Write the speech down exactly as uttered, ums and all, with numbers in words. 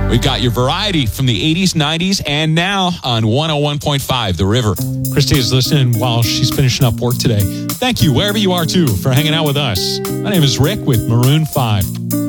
We've got your variety from the eighties, nineties, and now on one oh one point five The River. Christy is listening while she's finishing up work today. Thank you, wherever you are, too, for hanging out with us. My name is Rick with Maroon five.